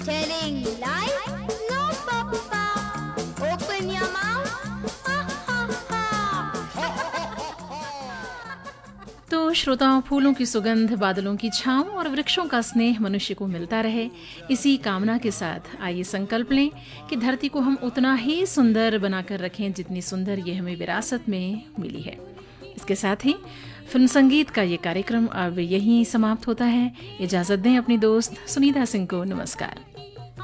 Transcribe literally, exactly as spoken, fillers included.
Telling lies? No, Papa. Open your mouth. Ha ha ha. तो श्रोताओं, फूलों की सुगंध, बादलों की छांव और वृक्षों का स्नेह मनुष्य को मिलता रहे, इसी कामना के साथ आइए संकल्प लें कि धरती को हम उतना ही सुंदर बनाकर रखें जितनी सुंदर ये हमें विरासत में मिली है। इसके साथ ही फिल्म संगीत का ये कार्यक्रम अब यहीं समाप्त होता है। इजाजत दें अपनी दोस्त सुनीता सिंह को। नमस्कार।